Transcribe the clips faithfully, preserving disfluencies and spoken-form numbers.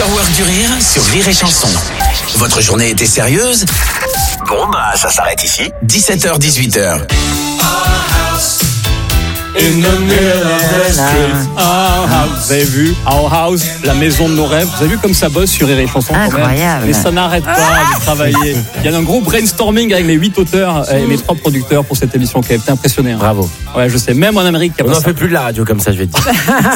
l'after work du rire sur Rire et Chanson. Votre journée était sérieuse? Bon bah ça s'arrête ici. dix-sept heures dix-huit heures. In the middle of the street, our house. Vous avez vu, Our House, la maison de nos rêves. Vous avez vu comme ça bosse sur Rire et Chanson quand même. Incroyable. Mais ça n'arrête pas de travailler. Il y a un gros brainstorming avec mes huit auteurs et mes trois producteurs pour cette émission qui a été impressionnée. Hein. Bravo. Ouais, je sais. Même en Amérique, il y a on pas n'en ça. fait plus de la radio comme ça, je vais te dire.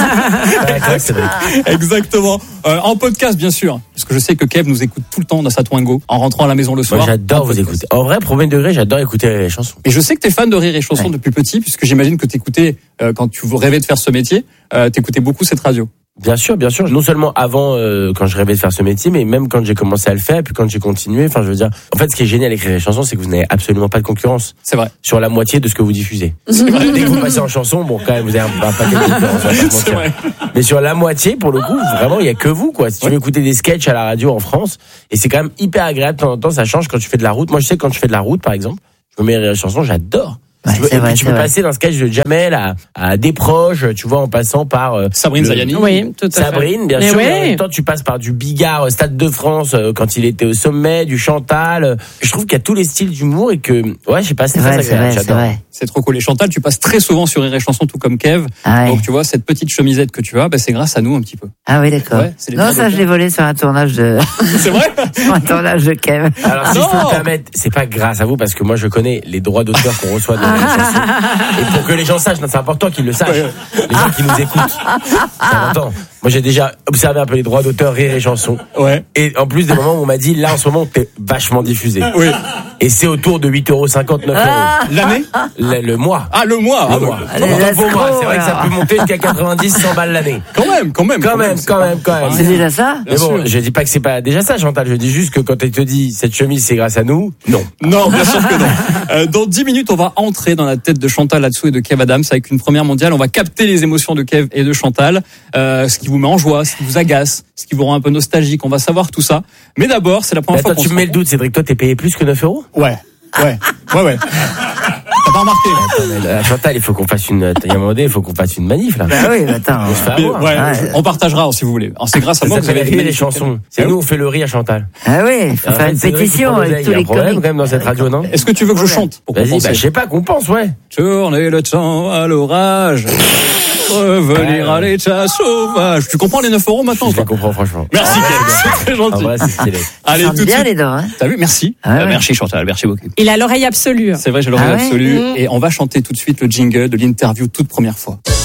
Ouais, c'est vrai. Exactement. Euh, en podcast, bien sûr. Parce que je sais que Kev nous écoute tout le temps dans sa Twingo en rentrant à la maison le soir. Moi, j'adore vous écouter. En vrai, premier degré, j'adore écouter les chansons. Et je sais que t'es fan de Rire et Chanson ouais. depuis petit, puisque j'imagine que t'écoutais, euh, quand tu rêvais de faire ce métier, euh, t'écoutais beaucoup cette radio. Bien sûr, bien sûr. Non seulement avant, euh, quand je rêvais de faire ce métier, mais même quand j'ai commencé à le faire, puis quand j'ai continué. Enfin, je veux dire, en fait, ce qui est génial avec Rire et Chanson, c'est que vous n'avez absolument pas de concurrence. C'est vrai. Sur la moitié de ce que vous diffusez. C'est vrai. Dès que vous passez en chanson, bon, quand même, vous avez un, un paquet de différences. On va pas se C'est mentir. vrai. Mais sur la moitié, pour le coup, vraiment, il y a que vous, quoi. Si tu veux écouter des sketchs à la radio en France, et c'est quand même hyper agréable de temps en temps, ça change quand tu fais de la route. Moi, je sais que quand je fais de la route, par exemple, je me mets Rire et Chanson, j'adore. Ouais, tu peux, c'est vrai, tu c'est peux vrai. passer d'un sketch de Jamel à, à des proches, tu vois, en passant par euh, Sabrine le- Zayani. Oui, tout à fait. Sabrine, bien Mais sûr. ouais. Et en même temps, tu passes par du Bigard, Stade de France, euh, quand il était au sommet, du Chantal. Je trouve qu'il y a tous les styles d'humour et que, ouais, je sais pas, c'est C'est très vrai, c'est agréable. vrai, c'est J'adore. vrai. C'est trop cool. Et Chantal, tu passes très souvent sur Rire et Chanson, tout comme Kev. Ah ouais. Donc, tu vois, cette petite chemisette que tu as, bah, c'est grâce à nous un petit peu. Ah oui, d'accord. Ouais, c'est les non, droits ça, je d'auteur. l'ai volé sur un tournage de, C'est vrai? sur un tournage de Kev. Alors, si Non. je peux me permettre, c'est pas grâce à vous parce que moi, je connais les droits d'auteur qu'on reçoit de la chanson. Et pour que les gens sachent, non, c'est important qu'ils le sachent. Les gens qui nous écoutent. C'est important. Moi, j'ai déjà observé un peu les droits d'auteur Rire et Chanson. Ouais. Et en plus, des moments où on m'a dit, là, en ce moment, t'es vachement diffusé. Oui. Et c'est autour de huit euros cinquante-neuf euros. L'année? Le, le mois. Ah, le mois. Le Ah, mois. bah, Allez, Autant let's pour moi, go, c'est vrai que ça alors. peut monter jusqu'à quatre-vingt-dix, cent balles l'année. Quand même, quand même. Quand même, c'est quand pas- même, quand même. C'est déjà ça? Mais Bien bon, sûr. je dis pas que c'est pas déjà ça, Chantal. Je dis juste que quand elle te dit cette chemise c'est grâce à nous, non. Non, bien sûr que non. Euh, dans dix minutes, on va entrer dans la tête de Chantal là-dessous et de Kev Adams avec une première mondiale. On va capter les émotions de Kev et de Chantal, euh, ce qui vous met en joie, ce qui vous agace, ce qui vous rend un peu nostalgique. On va savoir tout ça. Mais d'abord, c'est la Mais première attends, fois qu'on tu se me mets le rencontre. doute, Cédric. Toi, t'es payé plus que neuf euros? Ouais, ouais, ouais, ouais. T'as pas remarqué? Attends, mais là, Chantal, il faut qu'on fasse une. Il y a un moment donné, il faut qu'on fasse une manif là. Bah oui, mais attends. On se fait Mais, avoir. ouais, Ouais. on partagera si vous voulez. Alors, c'est grâce à Ça moi que vous avez s'appelle des rire les magnifiques- chansons. C'est nous, on fait le rire, Chantal. Ah oui, il faut En faire fait, une Cédric, pétition il avec y tous a un les problème comiques. quand même dans cette radio, non? Est-ce que tu veux que je chante pour Vas-y, compenser? bah je sais pas, qu'on pense, ouais. Tourner le temps à l'orage, revenir Ouais. à l'état sauvage. Tu comprends les neuf euros maintenant ou Je pas? les comprends franchement. Merci Kev, c'est très En gentil. vrai, c'est stylé. Allez, Chante tout de bien suite. les dents, hein. T'as vu? Merci. Ah ouais. Euh, merci Chantal, merci beaucoup. Il a l'oreille absolue. C'est vrai, j'ai l'oreille Ah ouais absolue. Mmh. Et on va chanter tout de suite le jingle de l'interview toute première fois. Toute,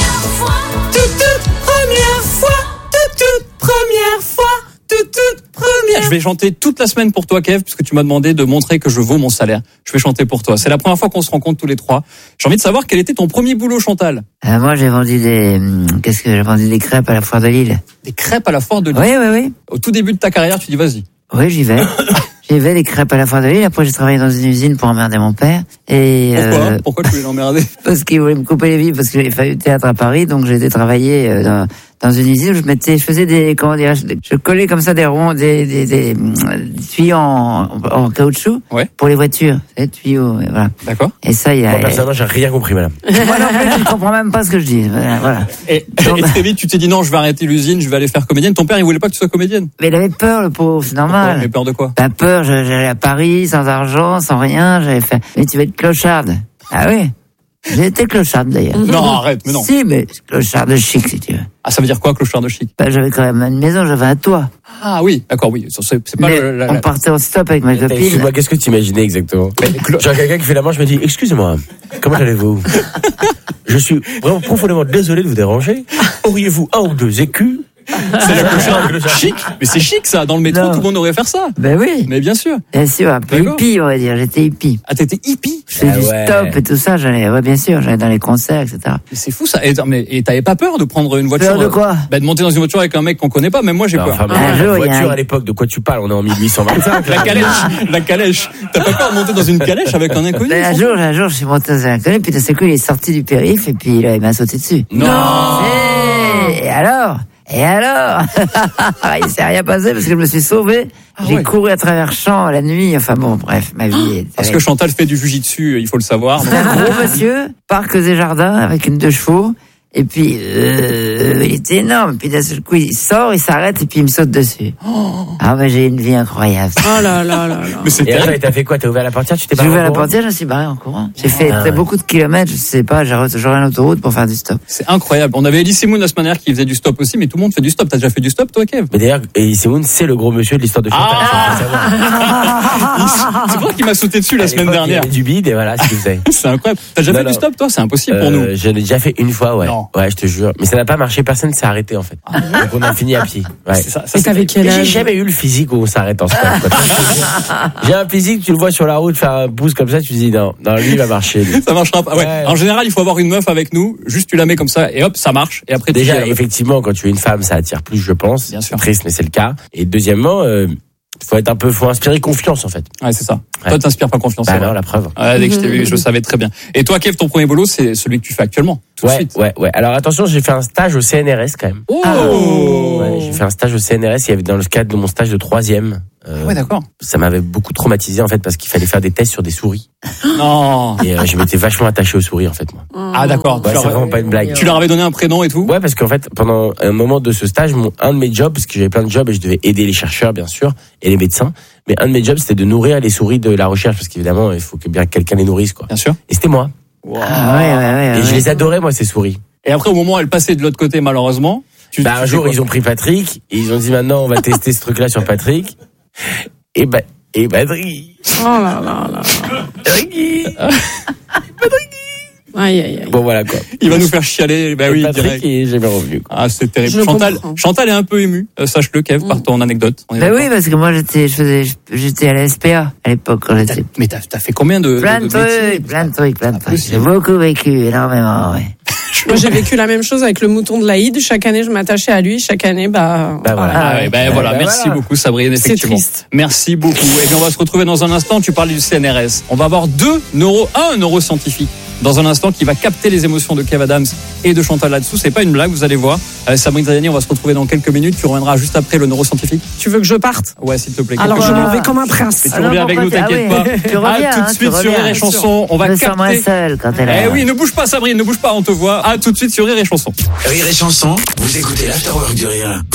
toute première fois, toute, toute première fois, toute, toute première. Je vais chanter toute la semaine pour toi, Kev, puisque tu m'as demandé de montrer que je vaux mon salaire. Je vais chanter pour toi. C'est la première fois qu'on se rencontre tous les trois. J'ai envie de savoir quel était ton premier boulot, Chantal. Euh, moi, j'ai vendu des, hum, qu'est-ce que j'ai vendu des crêpes à la foire de Lille. Des crêpes à la foire de Lille. Oui, oui, oui. Au tout début de ta carrière, tu dis vas-y. Oui, j'y vais. J'y vais, des crêpes à la foire de Lille. Après, j'ai travaillé dans une usine pour emmerder mon père. Et, Pourquoi euh, Pourquoi tu voulais l'emmerder? parce qu'il voulait me couper les vivres, parce que j'ai fait du théâtre à Paris, donc j'ai été travailler euh, dans, dans une usine où je mettais, je faisais des, comment dire, je, je collais comme ça des ronds, des, des, des, hum, des tuyaux en, en caoutchouc Ouais. pour les voitures, des tuyaux, et voilà. D'accord. Et ça, il y a. Moi, personnellement, j'ai rien compris, madame. Moi non plus, je ne comprends même pas ce que je dis. Voilà. voilà. Et, et très vite, tu t'es dit non, je vais arrêter l'usine, je vais aller faire comédienne. Ton père, il voulait pas que tu sois comédienne. Mais il avait peur, le pauvre, c'est normal. Mais peur de quoi? Pas peur, je- j'allais à Paris sans argent, sans rien, j'avais fait. Mais tu vas être clocharde. Ah oui. J'ai été clocharde d'ailleurs. Non, arrête, mais non. Si, mais clocharde chic si tu veux. Ah, ça veut dire quoi, clochard de chic? Bah, j'avais quand même une maison, j'avais un toit. Ah oui, d'accord, oui. C'est, c'est pas Mais le, la, on la- partait en stop avec ma copine. Excuse-moi, qu'est-ce que tu imaginais exactement? J'ai quelqu'un qui fait la manche, je me dis, excusez-moi, comment allez-vous? Je suis vraiment profondément désolé de vous déranger. Auriez-vous un ou deux écus? c'est la clochard chic. Mais c'est chic, ça. Dans le métro, Non. tout le monde aurait faire ça. Ben oui, Mais bien sûr. bien sûr, un peu D'accord. hippie, on va dire. J'étais hippie. Ah, t'étais hippie. Je faisais Ah du ouais. stop et tout ça, j'allais, ouais, bien sûr, j'allais dans les concerts, et cetera. Mais c'est fou, ça. Et, mais, et t'avais pas peur de prendre une voiture? Peur de quoi? Bah, de monter dans une voiture avec un mec qu'on connaît pas. Même moi, j'ai Non, peur. enfin, Un mais jour, la il y a voiture un- à l'époque, de quoi tu parles? On est en mille huit cent vingt-cinq. La calèche, la calèche. T'as pas peur de monter dans une calèche avec un inconnu? Ben, un sans- jour, un jour, je suis monté dans un inconnu, puis d'un seul coup, il est sorti du périph', et puis il m'a sauté dessus. Non. Et alors? Et alors? Il s'est rien passé parce que je me suis sauvé. Ah J'ai ouais. couru à travers champs la nuit. Enfin bon, bref, ma vie est... Parce que Chantal fait du jujitsu, il faut le savoir. Donc, C'est un gros monsieur, parcs et jardins, avec une deux chevaux. Et puis, euh, il était énorme. Puis d'un seul coup, il sort, il s'arrête et puis il me saute dessus. Oh. Ah, mais j'ai une vie incroyable. Oh là là là là. Mais c'est Et après, t'as fait quoi? T'as ouvert la portière? Tu t'es J'ai barré ouvert en la courant? portière, je me suis barré en courant. J'ai fait Ah, très ouais. beaucoup de kilomètres, je sais pas, j'ai rejoint une autoroute pour faire du stop. C'est incroyable. On avait Elie Semoun la semaine dernière qui faisait du stop aussi, mais tout le monde fait du stop. T'as déjà fait du stop, toi, Kev? Mais d'ailleurs, Elie Semoun, c'est le gros monsieur de l'histoire de Chantal. Ah. ça, faut savoir. C'est toi qui m'as sauté dessus la À semaine l'époque, il y dernière. avait du bide et voilà ce qu'il faisait. C'est incroyable. T'as déjà Non, fait non. du stop, toi? C'est impossible pour nous. Euh, je l'ai déjà fait une fois, ouais. Non. Ouais, je te jure. Mais ça n'a pas marché, personne ne s'est arrêté, en fait. Donc on a fini à pied. Ouais. C'est ça, ça, Et c'est- t'avais quel Mais j'ai âge? jamais eu le physique où on s'arrête en stop. quoi. J'ai un physique, tu le vois sur la route faire un pouce comme ça, tu te dis non, non, lui il va marcher. lui. Ça marchera pas. Ouais. Ouais. En général, il faut avoir une meuf avec nous. Juste, tu la mets comme ça et hop, ça marche. Et après, tu Déjà, dis, euh, effectivement, quand tu es une femme, ça attire plus, je pense. Bien sûr. C'est triste, mais c'est le cas. Et deuxièmement, euh, faut être un peu, faut inspirer confiance en fait. ouais, c'est ça. Ouais. Toi, t'inspires pas confiance. Bah c'est vrai. non, la preuve. Ouais, dès que je t'ai vu, je le savais très bien. Et toi, Kev, ton premier boulot, c'est celui que tu fais actuellement. Tout de Ouais, suite. ouais, ouais. Alors attention, j'ai fait un stage au C N R S quand même. Oh! Ouais, j'ai fait un stage au C N R S. Il y avait dans le cadre de mon stage de troisième. Euh, Ouais, d'accord. ça m'avait beaucoup traumatisé en fait parce qu'il fallait faire des tests sur des souris. Non. Et euh, je m'étais vachement attaché aux souris en fait moi. Ah, d'accord. Ouais, tu, c'est leur... vraiment pas une blague. tu leur avais donné un prénom et tout? Ouais, parce qu'en fait, pendant un moment de ce stage, mon, un de mes jobs, parce que j'avais plein de jobs et je devais aider les chercheurs, bien sûr, et les médecins, mais un de mes jobs, c'était de nourrir les souris de la recherche, parce qu'évidemment, il faut que bien quelqu'un les nourrisse, quoi. Bien sûr. Et c'était moi. Ah, ouais, ouais, ouais. Et je ouais. les adorais, moi, ces souris. Et après, au moment où elle passait de l'autre côté, malheureusement, tu, Bah, tu un fais jour, quoi? ils ont pris Patrick, et ils ont dit, maintenant, on va tester ce truc-là sur Patrick. Et bah, et Patrick. Oh là là là. Patrick. Aïe aïe aïe. Bon, voilà, quoi. Il va nous faire chialer. Bah Et oui, Patrick direct. est jamais revenu, quoi. Ah, c'est terrible. Je le Chantal, comprends. Chantal est un peu émue. Euh, sache-le, Kev, par ton anecdote. On est Bah d'accord. oui, parce que moi, j'étais, je faisais, j'étais à la S P A à l'époque quand T'as- j'étais. Mais t'as, t'as fait combien de, Plein de de, de métiers? trucs, plein de trucs, plein de trucs. possible. J'ai beaucoup vécu, énormément, ouais. Moi, j'ai vécu la même chose avec le mouton de l'Aïd. Chaque année, je m'attachais à lui. Chaque année, bah. Bah, voilà. Ah ouais, ben Ouais, voilà, bah merci voilà. beaucoup Sabrine, C'est effectivement. triste. Merci beaucoup. Et bien on va se retrouver dans un instant, tu parlais du C N R S. On va avoir deux neuro, un neuroscientifique dans un instant qui va capter les émotions de Kev Adams et de Chantal là-dessous. C'est pas une blague, vous allez voir. Euh, Sabrine Zayani, on va se retrouver dans quelques minutes. Tu reviendras juste après le neuroscientifique. Tu veux que je parte? Ouais, s'il te plaît. Alors, quelques je minutes. m'en vais comme un prince. Et tu Alors, reviens avec nous, pourquoi t'inquiète t'as- ah pas. oui, tu reviens, À tout de hein, suite tu sur reviens. Rire et Chanson. On va Je me sens moins capter. seule quand elle est Eh là. oui, ne bouge pas Sabrine, ne bouge pas, on te voit. À tout de suite sur Rire et Chanson. Rire et Chanson, vous écoutez l'Afterwork du Rire.